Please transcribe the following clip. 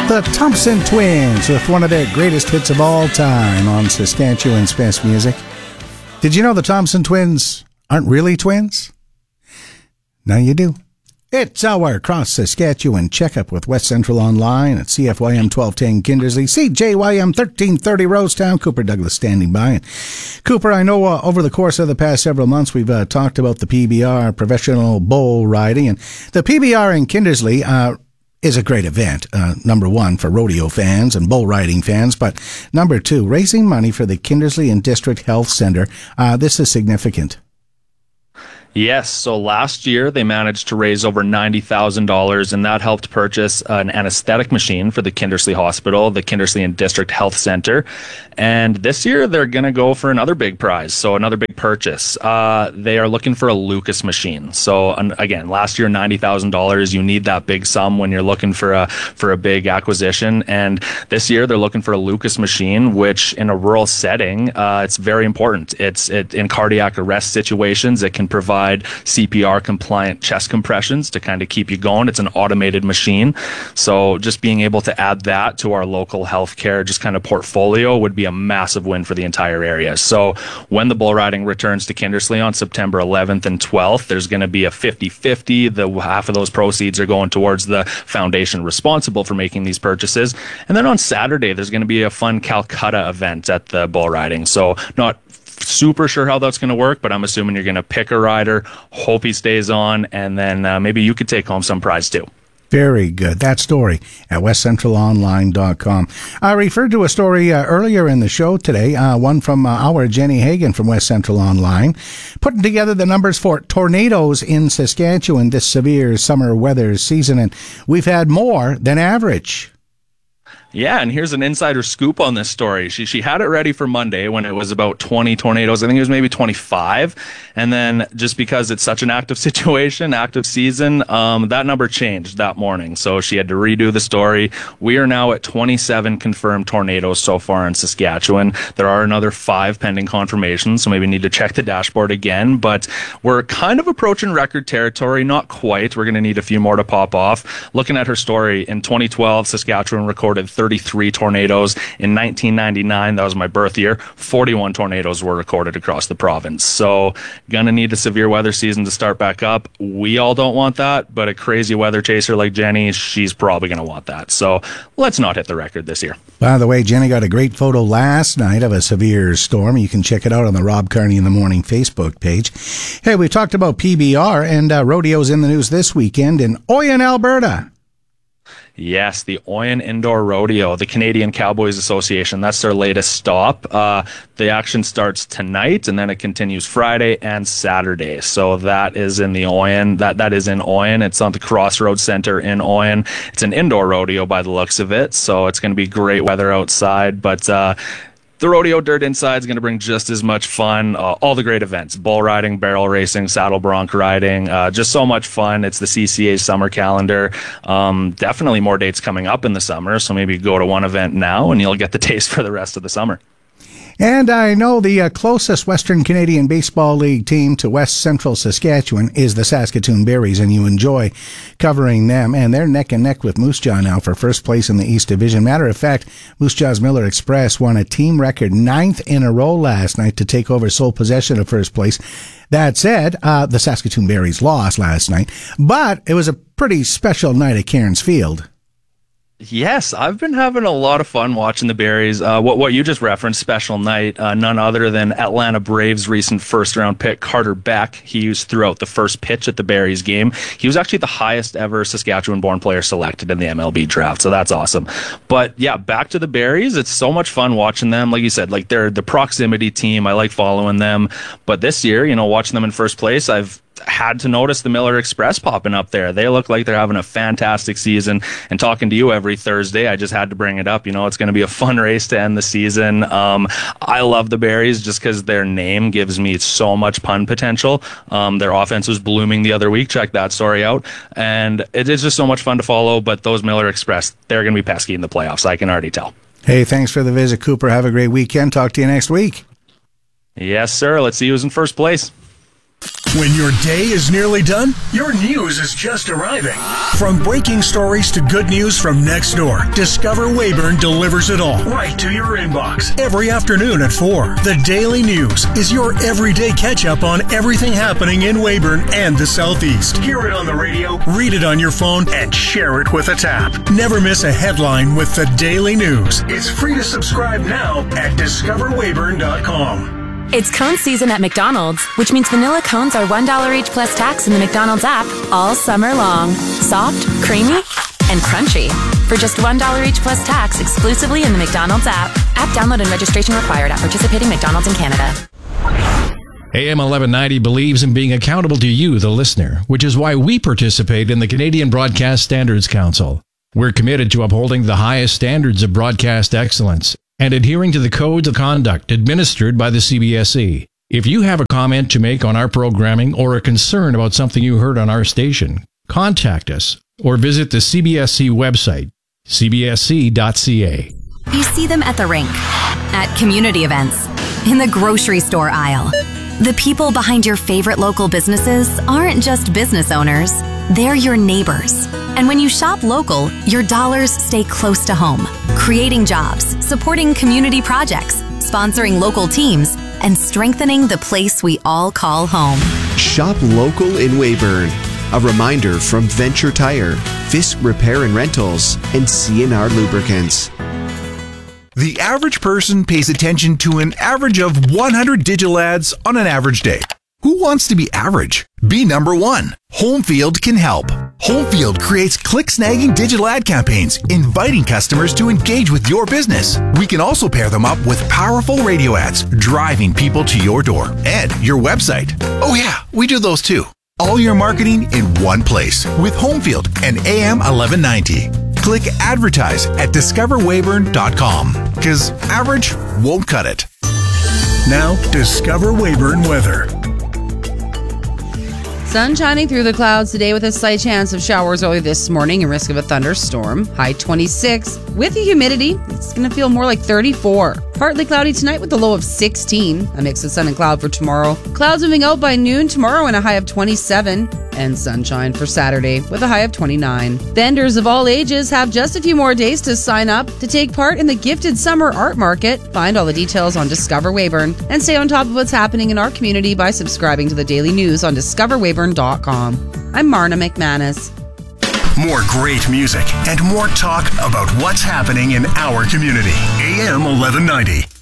The Thompson Twins with one of their greatest hits of all time on Saskatchewan's best music. Did you know the Thompson Twins aren't really twins? Now you do. It's our Cross Saskatchewan checkup with West Central Online at CFYM 1210 Kindersley, CJYM 1330 Rosetown. Cooper Douglas standing by. And Cooper, I know over the course of the past several months we've talked about the PBR, professional bull riding, and the PBR in Kindersley is a great event, number one, for rodeo fans and bull riding fans, but number two, raising money for the Kindersley and District Health Center. This is significant. Yes, so last year they managed to raise over $90,000, and that helped purchase an anesthetic machine for the Kindersley Hospital, the Kindersley and District Health Center. And this year they're going to go for another big prize, so another big purchase. They are looking for a Lucas machine. So again, last year $90,000. You need that big sum when you're looking for a big acquisition. And this year they're looking for a Lucas machine, which in a rural setting, it's very important. It's in cardiac arrest situations. It can provide CPR compliant chest compressions to kind of keep you going. It's an automated machine. So just being able to add that to our local healthcare just kind of portfolio would be a massive win for the entire area. So when the bull riding returns to Kindersley on September 11th and 12th, there's going to be a 50-50. The half of those proceeds are going towards the foundation responsible for making these purchases. And then on Saturday, there's going to be a fun Calcutta event at the bull riding. So not super sure how that's going to work, but I'm assuming you're going to pick a rider, hope he stays on, and then maybe you could take home some prize too. Very good. That story at westcentralonline.com. I referred to a story earlier in the show today, one from our Jenny Hagan from West Central Online, putting together the numbers for tornadoes in Saskatchewan this severe summer weather season, and we've had more than average. Yeah, and here's an insider scoop on this story. She had it ready for Monday when it was about 20 tornadoes. I think it was maybe 25. And then just because it's such an active situation, active season, that number changed that morning. So she had to redo the story. We are now at 27 confirmed tornadoes so far in Saskatchewan. There are another 5 pending confirmations, so maybe need to check the dashboard again. But we're kind of approaching record territory. Not quite. We're going to need a few more to pop off. Looking at her story, in 2012, Saskatchewan recorded 33 tornadoes. In 1999, that was my birth year, 41 tornadoes were recorded across the province. So gonna need a severe weather season to start back up. We all don't want that, but a crazy weather chaser like Jenny, she's probably gonna want that. So let's not hit the record this year. By the way, Jenny got a great photo last night of a severe storm. You can check it out on the Rob Carney in the Morning Facebook page. Hey, we talked about PBR, and rodeos in the news this weekend in Oyen, Alberta. Yes, the Oyen Indoor Rodeo, the Canadian Cowboys Association. That's their latest stop. The action starts tonight, and then it continues Friday and Saturday. So that is in the Oyen. That is in Oyen. It's on the Crossroads Center in Oyen. It's an indoor rodeo by the looks of it, so it's going to be great weather outside. But the rodeo dirt inside is going to bring just as much fun. All the great events, bull riding, barrel racing, saddle bronc riding, just so much fun. It's the CCA's summer calendar. Definitely more dates coming up in the summer, so maybe go to one event now and you'll get the taste for the rest of the summer. And I know the closest Western Canadian Baseball League team to West Central Saskatchewan is the Saskatoon Berries, and you enjoy covering them. And they're neck and neck with Moose Jaw now for first place in the East Division. Matter of fact, Moose Jaw's Miller Express won a team record 9th in a row last night to take over sole possession of first place. That said, the Saskatoon Berries lost last night, but it was a pretty special night at Cairns Field. Yes, I've been having a lot of fun watching the Berries. What you just referenced, special night, none other than Atlanta Braves' recent first-round pick, Carter Beck. He was throughout the first pitch at the Berries game. He was actually the highest ever Saskatchewan-born player selected in the MLB draft, so that's awesome. But yeah, back to the Berries. It's so much fun watching them. Like you said, like they're the proximity team. I like following them. But this year, watching them in first place, I've had to notice the Miller Express popping up there. They look like they're having a fantastic season, and talking to you every Thursday, I just had to bring it up. It's going to be a fun race to end the season. I love the Berries just because their name gives me so much pun potential. Their offense was blooming the other week. Check that story out. And it is just so much fun to follow, but those Miller Express, they're going to be pesky in the playoffs. I can already tell. Hey, thanks for the visit, Cooper. Have a great weekend. Talk to you next week. Yes, sir. Let's see who's in first place. When your day is nearly done, your news is just arriving. From breaking stories to good news from next door, Discover Weyburn delivers it all right to your inbox every afternoon at 4. The Daily News is your everyday catch-up on everything happening in Weyburn and the Southeast. Hear it on the radio, read it on your phone, and share it with a tap. Never miss a headline with the Daily News. It's free to subscribe now at discoverweyburn.com. It's cone season at McDonald's, which means vanilla cones are $1 each plus tax in the McDonald's app all summer long. Soft, creamy, and crunchy. For just $1 each plus tax exclusively in the McDonald's app. App download and registration required at participating McDonald's in Canada. AM 1190 believes in being accountable to you, the listener, which is why we participate in the Canadian Broadcast Standards Council. We're committed to upholding the highest standards of broadcast excellence and adhering to the codes of conduct administered by the CBSC. If you have a comment to make on our programming or a concern about something you heard on our station, contact us or visit the CBSC website, cbsc.ca. You see them at the rink, at community events, in the grocery store aisle. The people behind your favorite local businesses aren't just business owners, they're your neighbors. And when you shop local, your dollars stay close to home, creating jobs, supporting community projects, sponsoring local teams, and strengthening the place we all call home. Shop local in Weyburn. A reminder from Venture Tire, Fisk Repair and Rentals, and CNR Lubricants. The average person pays attention to an average of 100 digital ads on an average day. Who wants to be average? Be number one. Homefield can help. Homefield creates click-snagging digital ad campaigns, inviting customers to engage with your business. We can also pair them up with powerful radio ads, driving people to your door and your website. Oh yeah, we do those too. All your marketing in one place with Homefield and AM 1190. Click advertise at discoverweyburn.com because average won't cut it. Now, Discover Weyburn weather. Sun shining through the clouds today with a slight chance of showers early this morning and risk of a thunderstorm. High 26. With the humidity, it's going to feel more like 34. Partly cloudy tonight with a low of 16. A mix of sun and cloud for tomorrow. Clouds moving out by noon tomorrow and a high of 27. And sunshine for Saturday with a high of 29. Vendors of all ages have just a few more days to sign up to take part in the Gifted Summer Art Market. Find all the details on Discover Weyburn and stay on top of what's happening in our community by subscribing to the Daily News on discoverweyburn.com. I'm Marna McManus. More great music and more talk about what's happening in our community. AM 1190.